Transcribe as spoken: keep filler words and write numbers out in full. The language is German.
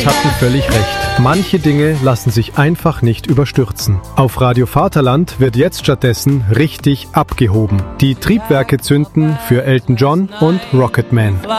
hatten völlig recht. Manche Dinge lassen sich einfach nicht überstürzen. Auf Radio Vaterland wird jetzt stattdessen richtig abgehoben. Die Triebwerke zünden für Elton John und Rocketman.